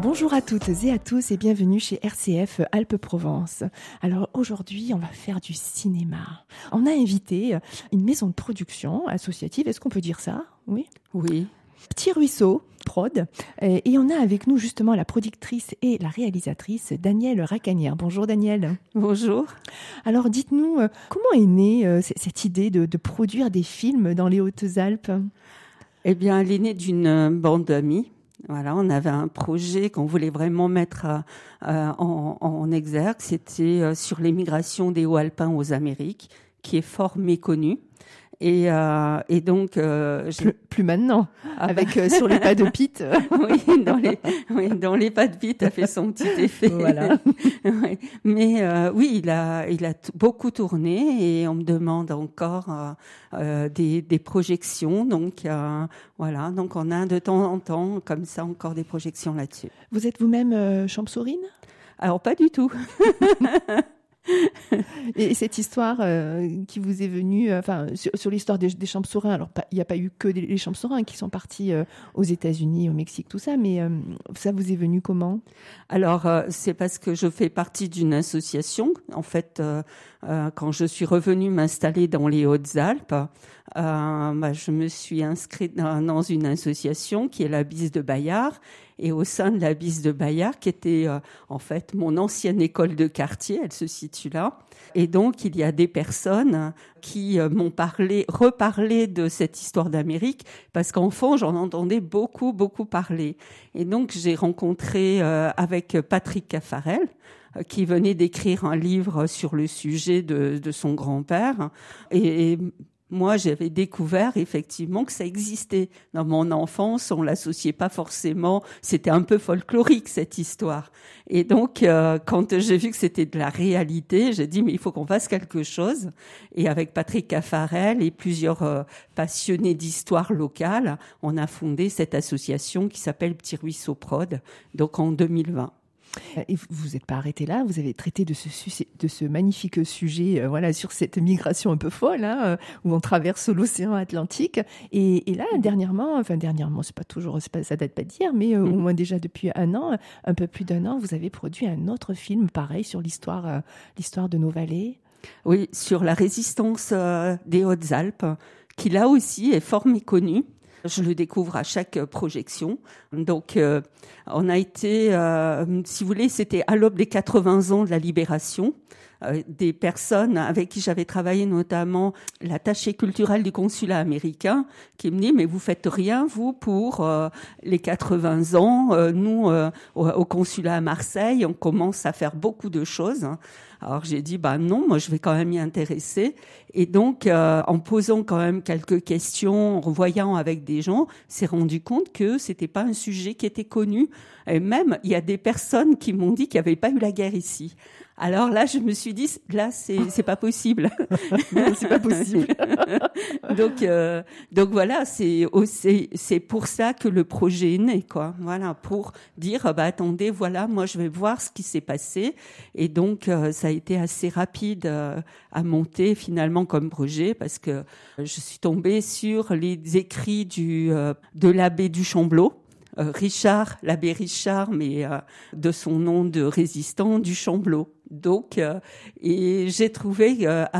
Bonjour à toutes et à tous et bienvenue chez RCF Alpes-Provence. Alors aujourd'hui, on va faire du cinéma. On a invité une maison de production associative, est-ce qu'on peut dire ça ? Oui. Oui. Petit Ruisseau, prod. Et on a avec nous justement la productrice et la réalisatrice Danielle Racanière. Bonjour Danielle. Bonjour. Alors dites-nous, comment est née cette idée de produire des films dans les Hautes-Alpes ? Eh bien, elle est née d'une bande d'amis. Voilà, on avait un projet qu'on voulait vraiment mettre en exergue. C'était sur l'émigration des Hauts-Alpins aux Amériques, qui est fort méconnue. Et donc plus maintenant avec sur les pas de Pete. dans les pas de Pete a fait son petit effet. Voilà. Ouais. Mais oui, il a beaucoup tourné et on me demande encore des projections. Donc voilà, donc on a de temps en temps comme ça encore des projections là-dessus. Vous êtes vous-même champsaurine ? Alors pas du tout. Et cette histoire qui vous est venue, sur l'histoire des champsaurins, alors il n'y a pas eu que les champsaurins qui sont partis aux États-Unis, au Mexique, tout ça, mais ça vous est venu comment ? Alors, c'est parce que je fais partie d'une association. En fait, quand je suis revenue m'installer dans les Hautes-Alpes, je me suis inscrite dans une association qui est la Bise de Bayard. Et au sein de la Bise de Bayard, qui était en fait mon ancienne école de quartier, elle se situe là. Et donc, il y a des personnes qui m'ont reparlé de cette histoire d'Amérique, parce qu'enfant, j'en entendais beaucoup parler. Et donc, j'ai rencontré avec Patrick Caffarel, qui venait d'écrire un livre sur le sujet de son grand-père. Et moi, j'avais découvert effectivement que ça existait. Dans mon enfance, on l'associait pas forcément. C'était un peu folklorique, cette histoire. Et donc, quand j'ai vu que c'était de la réalité, j'ai dit, mais il faut qu'on fasse quelque chose. Et avec Patrick Caffarel et plusieurs passionnés d'histoire locale, on a fondé cette association qui s'appelle Petit Ruisseau Prod, donc en 2020. Et vous n'êtes pas arrêté là, vous avez traité de ce magnifique sujet, sur cette migration un peu folle, où on traverse l'océan Atlantique. Et là, dernièrement, c'est pas toujours, ça date pas d'hier, mais au moins déjà depuis un peu plus d'1 an, vous avez produit un autre film pareil sur l'histoire de nos vallées. Oui, sur la résistance des Hautes-Alpes, qui là aussi est fort méconnue. Je le découvre à chaque projection. Donc, on a été, si vous voulez, c'était à l'aube des 80 ans de la Libération. Des personnes avec qui j'avais travaillé, notamment l'attaché culturel du consulat américain, qui me dit, mais vous faites rien, vous, pour les 80 ans. Nous, au consulat à Marseille, on commence à faire beaucoup de choses. Alors j'ai dit, non, moi je vais quand même m'y intéresser. Et donc, en posant quand même quelques questions, en revoyant avec des gens, s'est rendu compte que c'était pas un sujet qui était connu. Et même, il y a des personnes qui m'ont dit qu'il n'y avait pas eu la guerre ici. Alors là, je me suis dit, là, c'est pas possible. Non, c'est pas possible. donc voilà, c'est pour ça que le projet est né, quoi. Voilà, pour dire, attendez, voilà, moi je vais voir ce qui s'est passé. Et donc, ça a été assez rapide à monter finalement comme projet, parce que je suis tombée sur les écrits de l'abbé du Chamblot. Richard, l'abbé Richard, mais de son nom de résistant, du Chamblot. Donc, et j'ai trouvé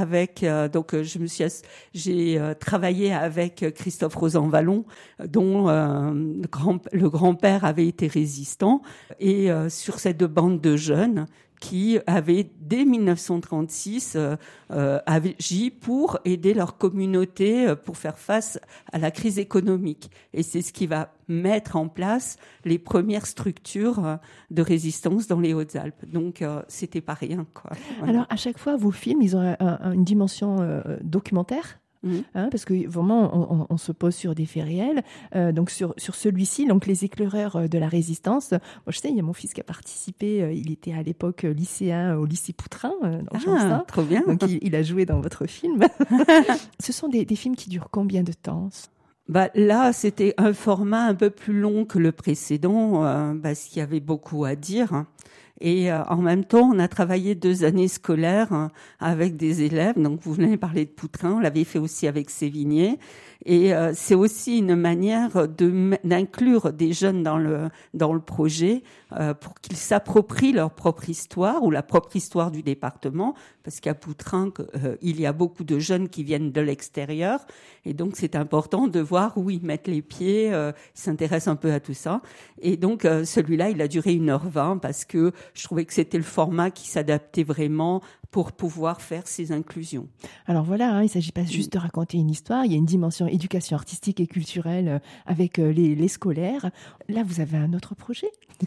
j'ai travaillé avec Christophe Rosanvallon, dont le grand-père avait été résistant, et sur cette bande de jeunes qui avaient, dès 1936, agi pour aider leur communauté pour faire face à la crise économique. Et c'est ce qui va mettre en place les premières structures de résistance dans les Hautes-Alpes. Donc, c'était pas rien, quoi. Voilà. Alors, à chaque fois, vos films, ils ont une dimension documentaire. Parce que vraiment, on se pose sur des faits réels. Donc sur celui-ci, donc les éclaireurs de la résistance. Moi, je sais, il y a mon fils qui a participé. Il était à l'époque lycéen au lycée Poutrin dans Champsaur. Trop bien. Donc il a joué dans votre film. Ce sont des films qui durent combien de temps ? Là, c'était un format un peu plus long que le précédent, parce qu'il y avait beaucoup à dire. Et en même temps, on a travaillé 2 années scolaires avec des élèves. Donc, vous venez parler de Poutrin, on l'avait fait aussi avec Sévigné. Et c'est aussi une manière d'inclure des jeunes dans le projet pour qu'ils s'approprient leur propre histoire ou la propre histoire du département, parce qu'à Poutrinck, il y a beaucoup de jeunes qui viennent de l'extérieur, et donc c'est important de voir où ils mettent les pieds, ils s'intéressent un peu à tout ça. Et donc celui-là, il a duré 1h20 parce que je trouvais que c'était le format qui s'adaptait vraiment pour pouvoir faire ces inclusions. Alors voilà, il ne s'agit pas juste de raconter une histoire, il y a une dimension éducation artistique et culturelle avec les scolaires. Là, vous avez un autre projet ?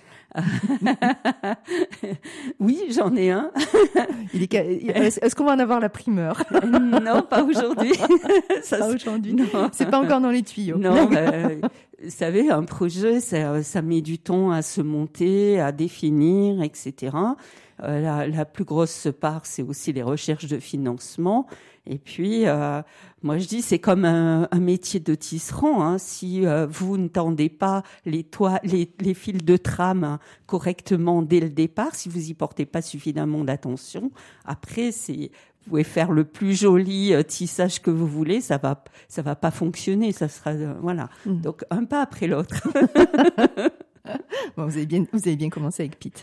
Oui, j'en ai un. Est-ce qu'on va en avoir la primeur ? Non, pas aujourd'hui. Pas aujourd'hui. Non. C'est pas encore dans les tuyaux. Non, vous savez, un projet, ça met du temps à se monter, à définir, etc. La plus grosse part, c'est aussi les recherches de financement. Et puis, moi, je dis, c'est comme un métier de tisserand. Hein. Si vous ne tendez pas les fils de trame correctement dès le départ, si vous y portez pas suffisamment d'attention, après, vous pouvez faire le plus joli tissage que vous voulez, ça va pas fonctionner. Ça sera voilà. Donc un pas après l'autre. Bon, vous avez bien commencé avec Pete.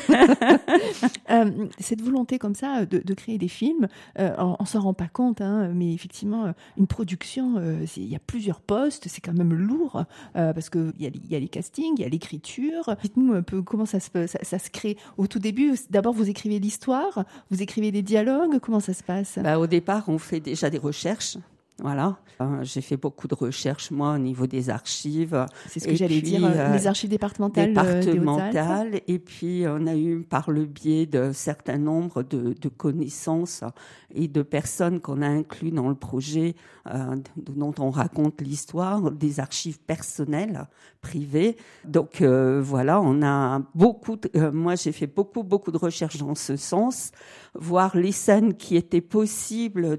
Cette volonté comme ça de créer des films, on s'en rend pas compte, hein, mais effectivement, une production, il y a plusieurs postes, c'est quand même lourd, parce que il y a les castings, il y a l'écriture. Dites-nous un peu comment ça se crée. Au tout début, d'abord vous écrivez l'histoire, vous écrivez des dialogues, comment ça se passe ? Au départ, on fait déjà des recherches. Voilà, j'ai fait beaucoup de recherches moi au niveau des archives. C'est ce que j'allais dire, les archives départementales des Hautes-Alpes. Et puis on a eu par le biais de certain nombre de connaissances et de personnes qu'on a inclus dans le projet, dont on raconte l'histoire, des archives personnelles, privées. Donc voilà, on a moi j'ai fait beaucoup de recherches dans ce sens, voir les scènes qui étaient possibles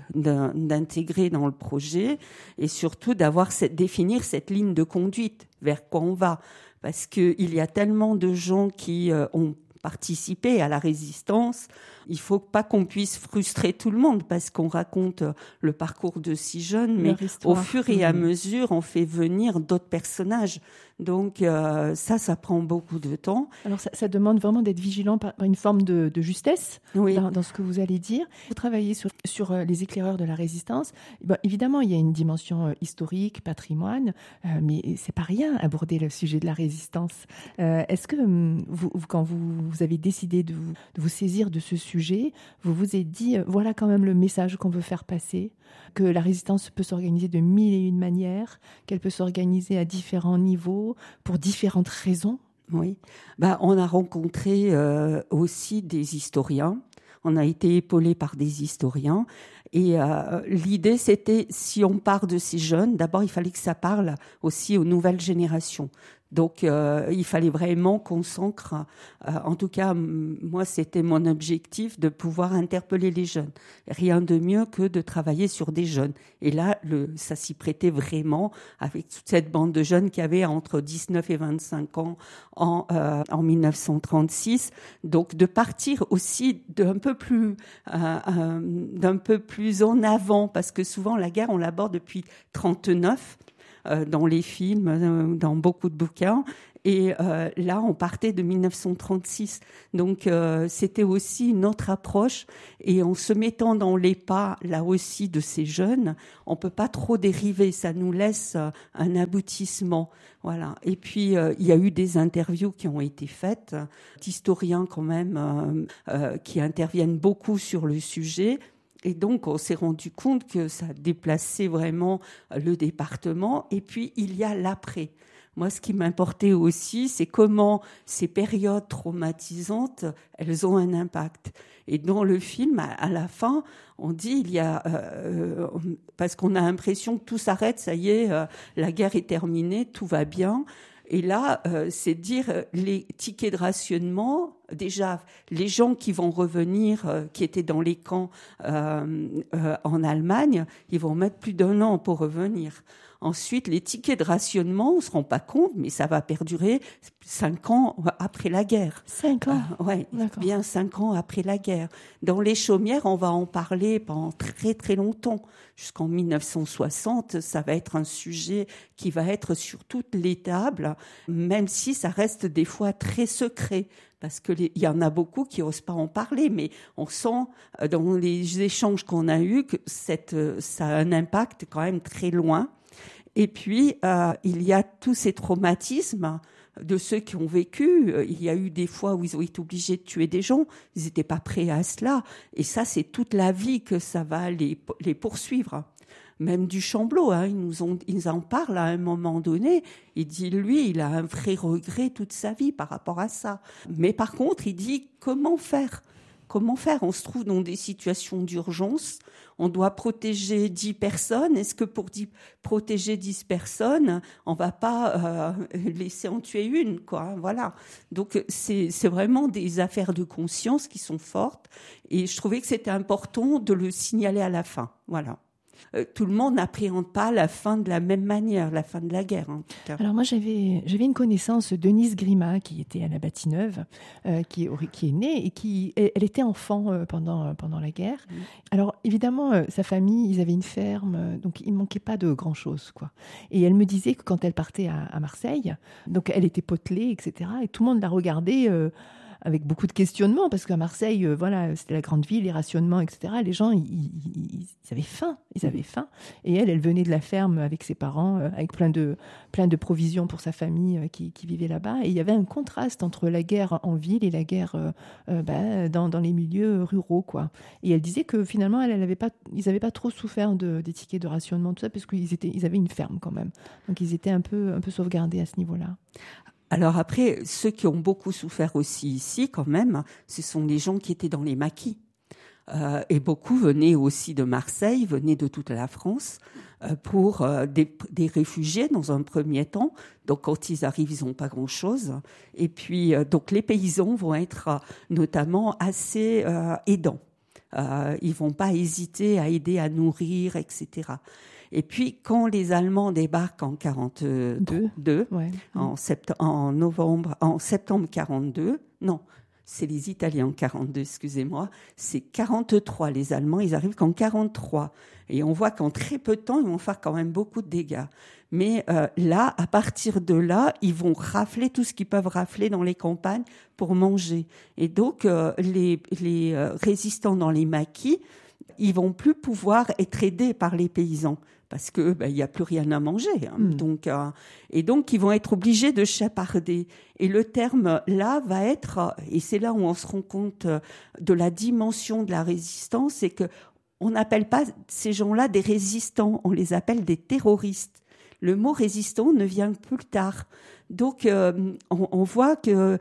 d'intégrer dans le projet, et surtout définir cette ligne de conduite vers quoi on va, parce que il y a tellement de gens qui ont participé à la résistance. Il faut pas qu'on puisse frustrer tout le monde parce qu'on raconte le parcours de 6 jeunes, mais au fur et à mesure, on fait venir d'autres personnages. Donc ça prend beaucoup de temps. Alors ça demande vraiment d'être vigilant par une forme de justesse, oui, dans ce que vous allez dire. Vous travaillez sur les éclaireurs de la résistance. Bon, évidemment, il y a une dimension historique, patrimoine, mais c'est pas rien aborder le sujet de la résistance. Est-ce que quand vous avez décidé de vous saisir de ce sujet, vous vous êtes dit, voilà quand même le message qu'on veut faire passer, que la résistance peut s'organiser de 1001 manières, qu'elle peut s'organiser à différents niveaux, pour différentes raisons? Oui, on a rencontré aussi des historiens. On a été épaulés par des historiens. Et l'idée, c'était, si on part de ces jeunes, d'abord, il fallait que ça parle aussi aux nouvelles générations. Donc, il fallait vraiment qu'on s'ancre. En tout cas, moi, c'était mon objectif de pouvoir interpeller les jeunes. Rien de mieux que de travailler sur des jeunes. Et là, ça s'y prêtait vraiment avec toute cette bande de jeunes qui avaient entre 19 et 25 ans en 1936. Donc, de partir aussi d'un peu plus en avant, parce que souvent, la guerre, on l'aborde depuis 39. Dans les films, dans beaucoup de bouquins. Et là, on partait de 1936. Donc, c'était aussi une autre approche. Et en se mettant dans les pas, là aussi, de ces jeunes, on peut pas trop dériver. Ça nous laisse un aboutissement. Voilà. Et puis, il y a eu des interviews qui ont été faites, d'historiens quand même, qui interviennent beaucoup sur le sujet. Et donc, on s'est rendu compte que ça déplaçait vraiment le département. Et puis, il y a l'après. Moi, ce qui m'importait aussi, c'est comment ces périodes traumatisantes, elles ont un impact. Et dans le film, à la fin, on dit, parce qu'on a l'impression que tout s'arrête, ça y est, la guerre est terminée, tout va bien. Et là, c'est dire les tickets de rationnement. Déjà, les gens qui vont revenir, qui étaient dans les camps en Allemagne, ils vont mettre plus d'1 an pour revenir. Ensuite, les tickets de rationnement, on ne se rend pas compte, mais ça va perdurer 5 ans après la guerre. 5 ans. Oui, bien 5 ans après la guerre. Dans les chaumières, on va en parler pendant très très longtemps. Jusqu'en 1960, ça va être un sujet qui va être sur toutes les tables, même si ça reste des fois très secret. Parce que il y en a beaucoup qui osent pas en parler, mais on sent dans les échanges qu'on a eus que ça a un impact quand même très loin. Et puis il y a tous ces traumatismes de ceux qui ont vécu. Il y a eu des fois où ils ont été obligés de tuer des gens, ils n'étaient pas prêts à cela. Et ça, c'est toute la vie que ça va les poursuivre. Même Duchamblot, ils en parlent à un moment donné. Il dit, lui, il a un vrai regret toute sa vie par rapport à ça. Mais par contre, il dit, comment faire ? On se trouve dans des situations d'urgence. On doit protéger 10 personnes. Est-ce que pour protéger 10 personnes, on va pas laisser en tuer une, quoi ? Voilà. Donc, c'est vraiment des affaires de conscience qui sont fortes. Et je trouvais que c'était important de le signaler à la fin. Voilà. Tout le monde n'appréhende pas la fin de la même manière, la fin de la guerre, en tout cas. Alors moi, j'avais une connaissance, Denise Grima, qui était à la Bâtie-Neuve, qui est née et elle était enfant pendant la guerre. Mmh. Alors évidemment, sa famille, ils avaient une ferme, donc il manquait pas de grand-chose, quoi. Et elle me disait que quand elle partait à Marseille, donc elle était potelée, etc., et tout le monde la regardait avec beaucoup de questionnements, parce qu'à Marseille, voilà, c'était la grande ville, les rationnements, etc. Les gens, ils avaient faim, Et elle venait de la ferme avec ses parents, avec plein de provisions pour sa famille qui vivait là-bas. Et il y avait un contraste entre la guerre en ville et la guerre dans les milieux ruraux, quoi. Et elle disait que finalement, ils n'avaient pas trop souffert des tickets de rationnement, tout ça, parce qu'ils avaient une ferme quand même. Donc ils étaient un peu sauvegardés à ce niveau-là. Alors après, ceux qui ont beaucoup souffert aussi ici, quand même, ce sont les gens qui étaient dans les maquis. Et beaucoup venaient aussi de Marseille, venaient de toute la France pour des réfugiés dans un premier temps. Donc quand ils arrivent, ils n'ont pas grand-chose. Et puis donc les paysans vont être notamment assez aidants. Ils vont pas hésiter à aider à nourrir, etc. Et puis, quand les Allemands débarquent en 42, ouais. en septembre 42, non, c'est les Italiens en 42, excusez-moi, c'est 43 les Allemands, ils arrivent qu'en 43. Et on voit qu'en très peu de temps, ils vont faire quand même beaucoup de dégâts. Mais là, à partir de là, ils vont rafler tout ce qu'ils peuvent rafler dans les campagnes pour manger. Et donc, les résistants dans les maquis, ils vont plus pouvoir être aidés par les paysans parce que il y a plus rien à manger. Donc ils vont être obligés de chaparder. Et le terme là va être, et c'est là où on se rend compte de la dimension de la résistance, c'est que on n'appelle pas ces gens-là des résistants, on les appelle des terroristes. Le mot résistant ne vient que plus tard. Donc, on voit que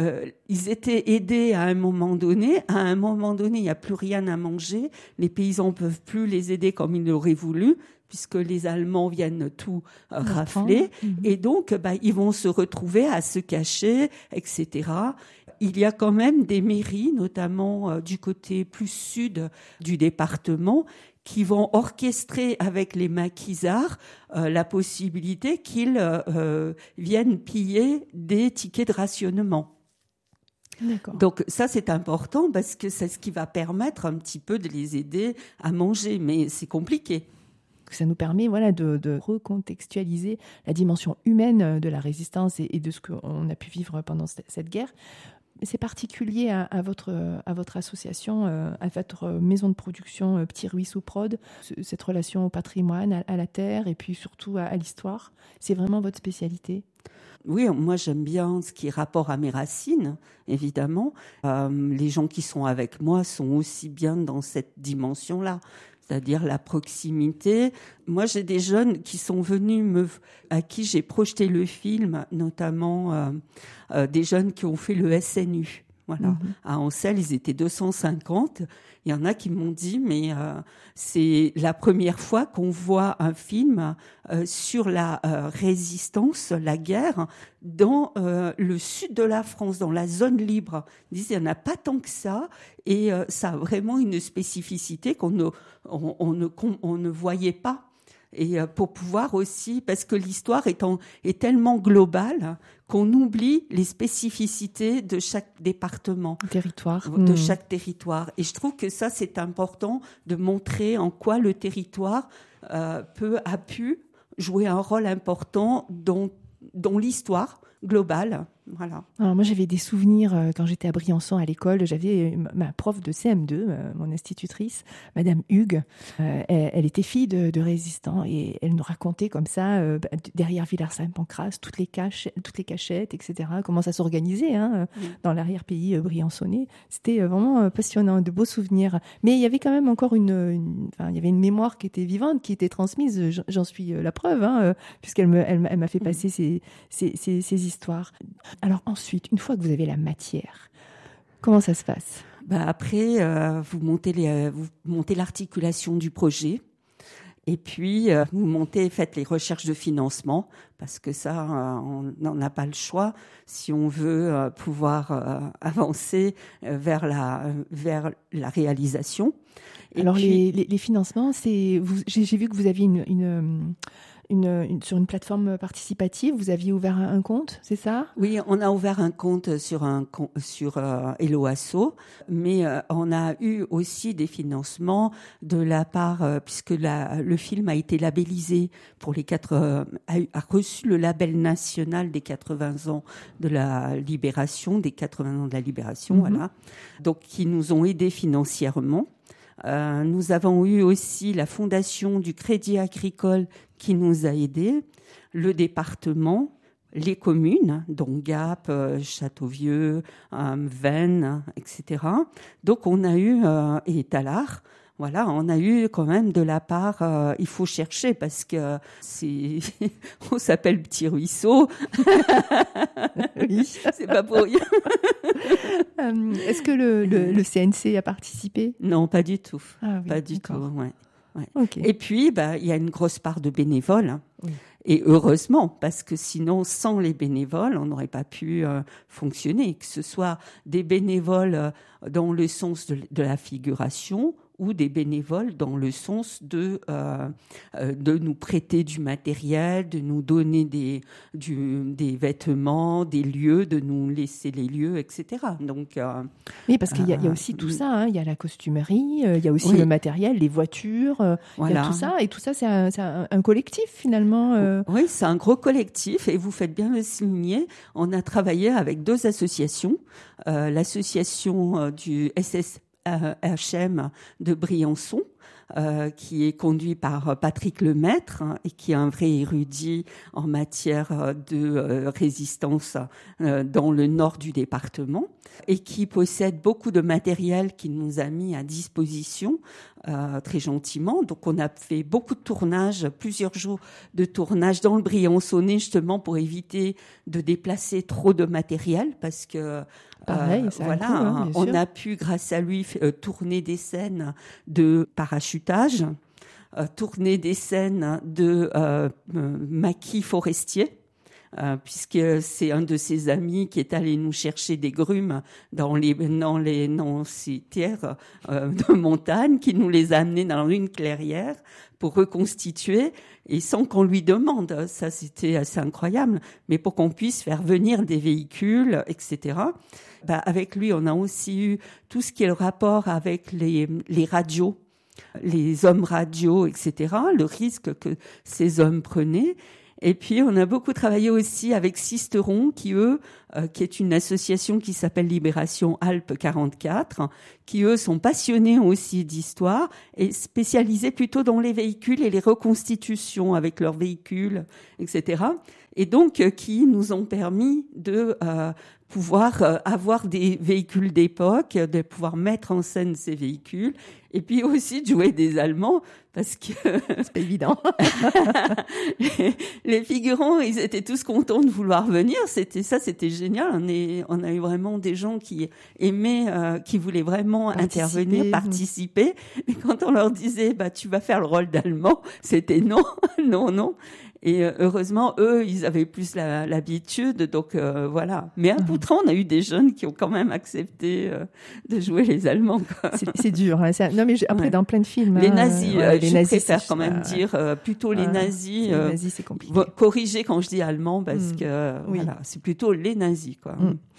ils étaient aidés à un moment donné. À un moment donné, il n'y a plus rien à manger. Les paysans ne peuvent plus les aider comme ils l'auraient voulu, puisque les Allemands viennent tout rafler. Et donc, ils vont se retrouver à se cacher, etc. Il y a quand même des mairies, notamment du côté plus sud du département, qui vont orchestrer avec les maquisards la possibilité qu'ils viennent piller des tickets de rationnement. D'accord. Donc ça, c'est important parce que c'est ce qui va permettre un petit peu de les aider à manger, mais c'est compliqué. Ça nous permet de recontextualiser la dimension humaine de la résistance et de ce qu'on a pu vivre pendant cette guerre. C'est particulier à votre association, à votre maison de production Petit Ruisseau Prod, cette relation au patrimoine, à la terre et puis surtout à l'histoire. C'est vraiment votre spécialité? Oui, moi j'aime bien ce qui est rapport à mes racines, évidemment. Les gens qui sont avec moi sont aussi bien dans cette dimension-là. C'est-à-dire la proximité. Moi, j'ai des jeunes qui sont venus à qui j'ai projeté le film, notamment des jeunes qui ont fait le SNU. Voilà. Mm-hmm. À Ancel, ils étaient 250. Il y en a qui m'ont dit, mais c'est la première fois qu'on voit un film sur la résistance, la guerre, dans le sud de la France, dans la zone libre. Ils disent, il n'y en a pas tant que ça, et ça a vraiment une spécificité qu'on ne voyait pas. et pour pouvoir aussi, parce que l'histoire est tellement globale qu'on oublie les spécificités de chaque département, territoire, de chaque territoire. Et je trouve que ça, c'est important de montrer en quoi le territoire a pu jouer un rôle important dans l'histoire globale. Voilà. Alors moi, j'avais des souvenirs quand j'étais à Briançon à l'école. J'avais ma prof de CM2, mon institutrice, Madame Hugues. Elle était fille de résistants et elle nous racontait comme ça, derrière Villars-Saint-Pancras, toutes les cachettes, etc. Comment ça s'organisait dans l'arrière-pays briançonnais. C'était vraiment passionnant, de beaux souvenirs. Mais il y avait quand même encore il y avait une mémoire qui était vivante, qui était transmise. J'en suis la preuve, puisqu'elle m'a fait passer ces histoires. Alors ensuite, une fois que vous avez la matière, comment ça se passe ? Après, vous montez l'articulation du projet, et puis vous faites les recherches de financement, parce que ça, on n'a pas le choix si on veut pouvoir avancer vers la réalisation. Et alors puis, les financements, j'ai vu que vous aviez sur une plateforme participative, vous aviez ouvert un compte, c'est ça ? Oui, on a ouvert un compte sur Hello Asso, mais on a eu aussi des financements de la part, puisque le film a été labellisé a reçu le label national des 80 ans de la libération, voilà. Donc qui nous ont aidés financièrement. Nous avons eu aussi la fondation du Crédit Agricole qui nous a aidés, le département, les communes, dont Gap, Châteauvieux, Veynes, etc. Donc on a eu, et Tallard, voilà, on a eu quand même de la part, il faut chercher parce que on s'appelle Petit Ruisseau. Oui. C'est pas pour rien. Est-ce que le CNC a participé ? Non, pas du tout. Ah, oui, pas du d'accord. tout, ouais. Okay. Et puis, il y a une grosse part de bénévoles. Oui. Et heureusement, parce que sinon, sans les bénévoles, on n'aurait pas pu fonctionner. Que ce soit des bénévoles dans le sens de la figuration ou des bénévoles dans le sens de nous prêter du matériel, de nous donner des vêtements, des lieux, de nous laisser les lieux, etc. Donc, oui, parce qu'il y a aussi tout ça. Il y a la costumerie, il y a aussi le matériel, les voitures, il y a tout ça. Et tout ça, c'est un collectif finalement. Oui, c'est un gros collectif et vous faites bien le souligner. On a travaillé avec 2 associations. L'association du SSHM de Briançon, qui est conduit par Patrick Lemaître et qui est un vrai érudit en matière de résistance dans le nord du département et qui possède beaucoup de matériel qu'il nous a mis à disposition très gentiment. Donc on a fait beaucoup de tournages, plusieurs jours de tournage dans le Briançonnais justement pour éviter de déplacer trop de matériel parce que pareil, voilà, on a pu grâce à lui tourner des scènes de parachutage, tourner des scènes de maquis forestiers. Puisque c'est un de ses amis qui est allé nous chercher des grumes dans ces terres de montagne, qui nous les a amenés dans une clairière pour reconstituer, et sans qu'on lui demande. Ça, c'était assez incroyable. Mais pour qu'on puisse faire venir des véhicules, etc. Avec lui, on a aussi eu tout ce qui est le rapport avec les radios, les hommes radios, etc., le risque que ces hommes prenaient. Et puis, on a beaucoup travaillé aussi avec Sisteron, qui est une association qui s'appelle Libération Alpes 44, qui, eux, sont passionnés aussi d'histoire et spécialisés plutôt dans les véhicules et les reconstitutions avec leurs véhicules, etc. Et donc, qui nous ont permis de pouvoir avoir des véhicules d'époque, de pouvoir mettre en scène ces véhicules, et puis aussi de jouer des Allemands, parce que c'est pas évident. les figurants, ils étaient tous contents de vouloir venir. C'était génial. On a eu vraiment des gens qui aimaient, qui voulaient vraiment intervenir, participer. Mais quand on leur disait, tu vas faire le rôle d'Allemand, c'était non, non, non. Et heureusement, eux, ils avaient plus l'habitude, donc voilà. Mais à Boutron, on a eu des jeunes qui ont quand même accepté de jouer les Allemands, quoi. C'est dur. Hein, non, mais après, dans plein de films. Les nazis, les je nazis, préfère quand même dire plutôt les nazis. Les nazis, c'est compliqué. Corriger quand je dis allemand, parce que voilà, c'est plutôt les nazis, quoi.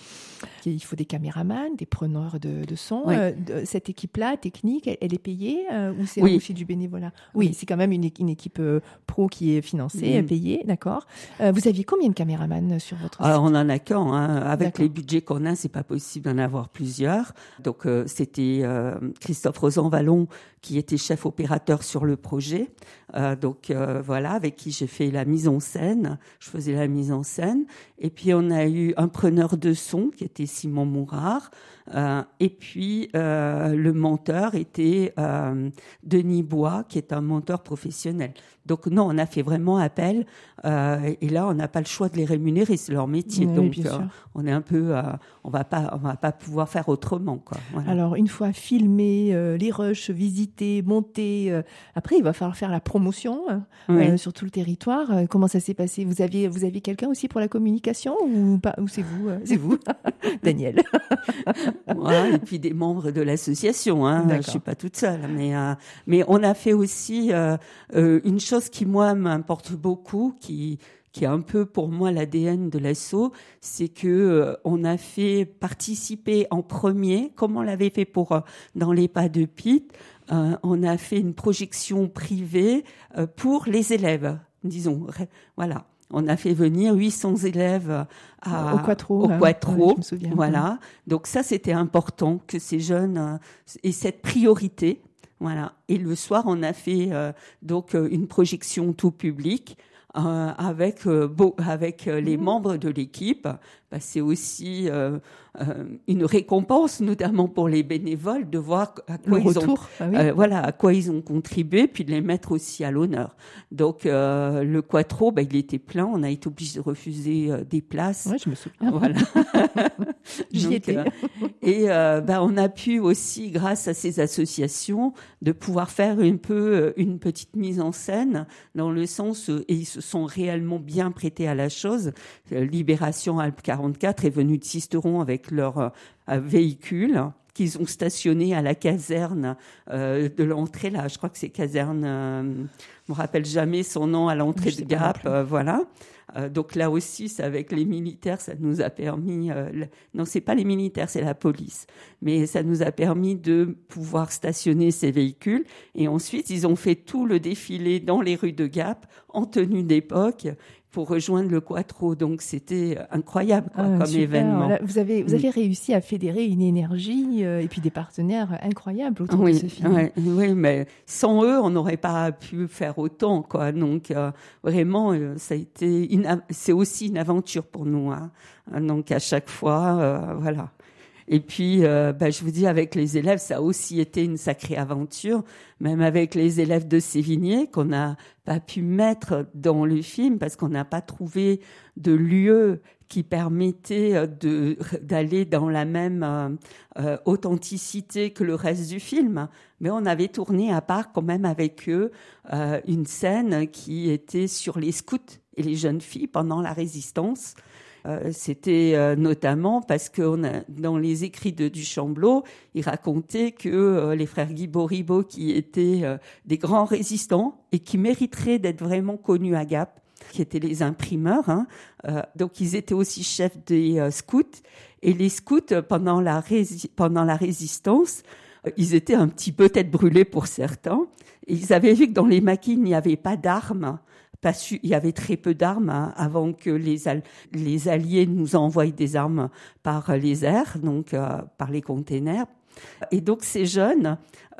Il faut des caméramans, des preneurs de son. Oui. Cette équipe-là, technique, elle est payée ou c'est Oui. aussi du bénévolat? Oui, c'est quand même une équipe pro qui est financée, payée, d'accord. Vous aviez combien de caméramans sur votre site? Alors, on en a qu'un. Hein. Avec D'accord. les budgets qu'on a, c'est pas possible d'en avoir plusieurs. Donc, c'était Christophe Rosanvallon qui était chef opérateur sur le projet. Donc, voilà, avec qui j'ai fait la mise en scène. Je faisais la mise en scène. Et puis, on a eu un preneur de son qui était Simon Mourard. Et puis, le monteur était Denis Bois, qui est un monteur professionnel. Donc, non, on a fait vraiment appel. Et là, on n'a pas le choix de les rémunérer, c'est leur métier. Oui, donc, bien sûr. on est un peu, on va pas pouvoir faire autrement, quoi. Voilà. Alors, une fois filmé, les rushs, visiter, monter, après, il va falloir faire la promotion sur tout le territoire. Comment ça s'est passé? Vous aviez quelqu'un aussi pour la communication ou pas? Ou c'est vous? C'est vous, Daniel. Voilà, et puis des membres de l'association. Hein. Je suis pas toute seule, mais on a fait aussi une chose qui moi m'importe beaucoup, qui est un peu pour moi l'ADN de l'asso, c'est que on a fait participer en premier, comme on l'avait fait pour dans les pas de Pete, on a fait une projection privée pour les élèves, disons. Voilà. On a fait venir 800 élèves au Quattro. Ouais, je me souviens. Voilà. Donc ça, c'était important que ces jeunes aient cette priorité. Voilà. Et le soir, on a fait donc une projection tout public avec les membres de l'équipe. Bah, c'est aussi une récompense, notamment pour les bénévoles, de voir à quoi ils ont contribué, puis de les mettre aussi à l'honneur. Donc le Quattro, bah, il était plein, on a été obligé de refuser des places. Ouais, je me souviens. Voilà. J'y étais. On a pu aussi, grâce à ces associations, de pouvoir faire un peu une petite mise en scène, dans le sens, et ils se sont réellement bien prêtés à la chose. Libération Alpes 44 est venue de Sisteron avec leur véhicule qu'ils ont stationné à la caserne de l'entrée, là, je crois que c'est caserne, je me rappelle jamais son nom, à l'entrée de Gap, voilà. Donc là aussi, c'est avec les militaires, ça nous a permis... non, c'est pas les militaires, c'est la police. Mais ça nous a permis de pouvoir stationner ces véhicules. Et ensuite, ils ont fait tout le défilé dans les rues de Gap, en tenue d'époque, pour rejoindre le Quattro. Donc, c'était incroyable comme super. événement. Voilà. Vous avez réussi à fédérer une énergie et puis des partenaires incroyables autour de ce film. Oui, mais sans eux, on n'aurait pas pu faire autant, quoi. Donc, vraiment, ça a été c'est aussi une aventure pour nous. Hein. Donc, à chaque fois, voilà. Et puis, je vous dis, avec les élèves, ça a aussi été une sacrée aventure, même avec les élèves de Sévigné, qu'on n'a pas pu mettre dans le film parce qu'on n'a pas trouvé de lieu qui permettait d'aller dans la même authenticité que le reste du film. Mais on avait tourné à part quand même avec eux une scène qui était sur les scouts et les jeunes filles pendant la Résistance. C'était notamment parce que dans les écrits de Duchamblot, il racontait que les frères Guibaud-Ribaud, qui étaient des grands résistants et qui mériteraient d'être vraiment connus à Gap, qui étaient les imprimeurs, hein, donc ils étaient aussi chefs des scouts. Et les scouts, pendant la Résistance, ils étaient un petit peu tête brûlée pour certains. Et ils avaient vu que dans les maquis, il n'y avait pas d'armes. Il y avait très peu d'armes avant que les Alliés nous envoient des armes par les airs, donc par les containers. Et donc ces jeunes,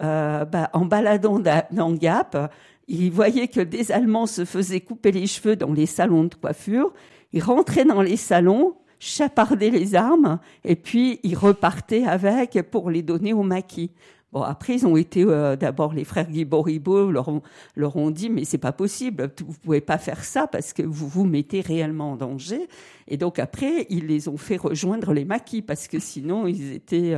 en baladant dans Gap, ils voyaient que des Allemands se faisaient couper les cheveux dans les salons de coiffure. Ils rentraient dans les salons, chapardaient les armes, et puis ils repartaient avec pour les donner aux maquis. Bon, après, ils ont été, d'abord, les frères Guibaud-Ribaud leur ont dit, mais c'est pas possible, vous pouvez pas faire ça parce que vous vous mettez réellement en danger. Et donc après, ils les ont fait rejoindre les maquis parce que sinon, ils étaient,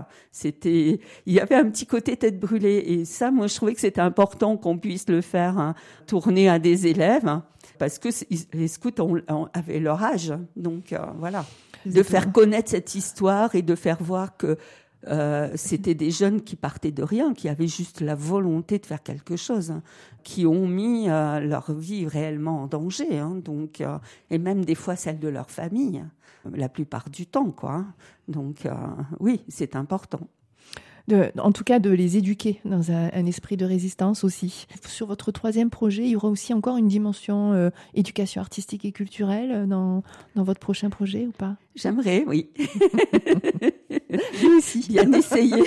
il y avait un petit côté tête brûlée. Et ça, moi, je trouvais que c'était important qu'on puisse le faire, hein, tourner à des élèves, hein, parce que les scouts avaient leur âge. Donc, voilà. De faire connaître cette histoire et de faire voir que c'était des jeunes qui partaient de rien, qui avaient juste la volonté de faire quelque chose, hein, qui ont mis leur vie réellement en danger, hein, donc, et même des fois celle de leur famille, la plupart du temps, quoi. Hein. Donc, oui, c'est important. En tout cas, de les éduquer dans un esprit de résistance aussi. Sur votre troisième projet, il y aura aussi encore une dimension éducation artistique et culturelle dans votre prochain projet ou pas ? J'aimerais, oui. Nous aussi. Bien essayé.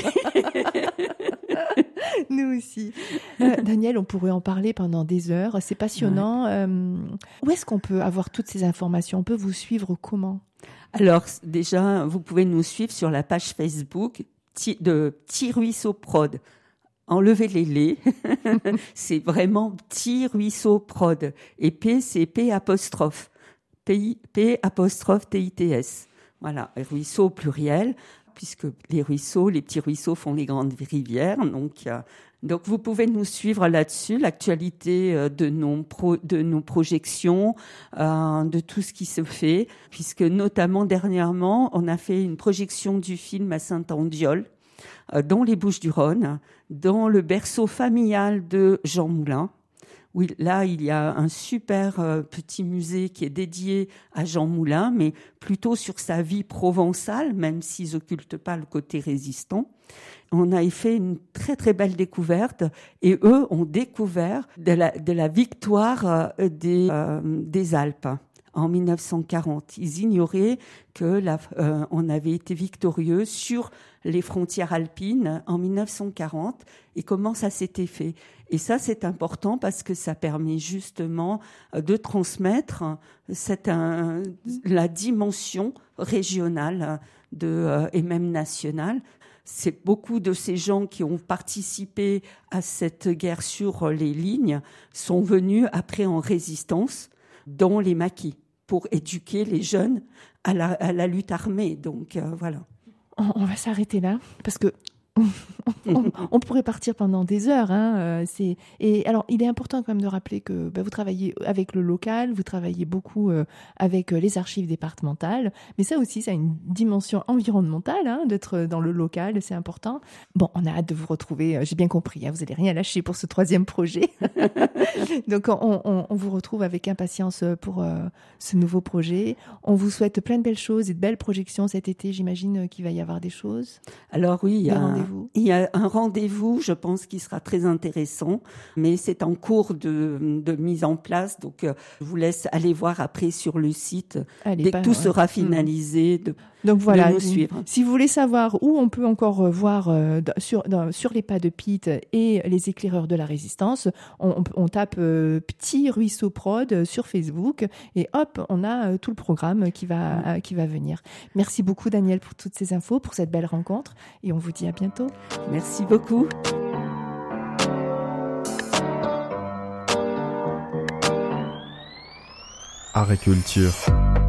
Nous aussi. Daniel, on pourrait en parler pendant des heures. C'est passionnant. Ouais. Où est-ce qu'on peut avoir toutes ces informations ? On peut vous suivre comment ? Alors, déjà, vous pouvez nous suivre sur la page Facebook de Petit Ruisseau Prod. Enlevez les laits. C'est vraiment Petit Ruisseau Prod. Et P, c'est P apostrophe. P apostrophe TITS. Voilà. Ruisseau au pluriel, puisque les petits ruisseaux font les grandes rivières. Donc vous pouvez nous suivre là-dessus, l'actualité de nos projections, de tout ce qui se fait, puisque notamment dernièrement, on a fait une projection du film à Saint-Andiol, dans les Bouches-du-Rhône, dans le berceau familial de Jean Moulin. Oui, là, il y a un super petit musée qui est dédié à Jean Moulin, mais plutôt sur sa vie provençale, même s'ils occultent pas le côté résistant. On a fait une très très belle découverte et eux ont découvert de la victoire des Alpes en 1940. Ils ignoraient que on avait été victorieux sur les frontières alpines en 1940 et comment ça s'était fait. Et ça, c'est important parce que ça permet justement de transmettre la dimension régionale et même nationale. C'est beaucoup de ces gens qui ont participé à cette guerre sur les lignes sont venus après en résistance dans les maquis pour éduquer les jeunes à la lutte armée. Donc, voilà. On va s'arrêter là parce que on pourrait partir pendant des heures. Hein, et alors, il est important quand même de rappeler que vous travaillez avec le local, vous travaillez beaucoup avec les archives départementales, mais ça aussi, ça a une dimension environnementale, hein, d'être dans le local, c'est important. Bon, on a hâte de vous retrouver, j'ai bien compris, hein, vous n'allez rien lâcher pour ce troisième projet. Donc, on vous retrouve avec impatience pour ce nouveau projet. On vous souhaite plein de belles choses et de belles projections cet été. J'imagine qu'il va y avoir des choses. Alors oui, il y a un rendez-vous, je pense, qui sera très intéressant, mais c'est en cours de mise en place. Donc, je vous laisse aller voir après sur le site. Dès que tout sera finalisé, donc voilà, de nous suivre. Si vous voulez savoir où on peut encore voir sur les pas de Pete et les éclaireurs de la résistance, on tape Petit Ruisseau Prod sur Facebook et hop, on a tout le programme qui va venir. Merci beaucoup Daniel pour toutes ces infos, pour cette belle rencontre et on vous dit à bientôt. Merci beaucoup. Art et culture.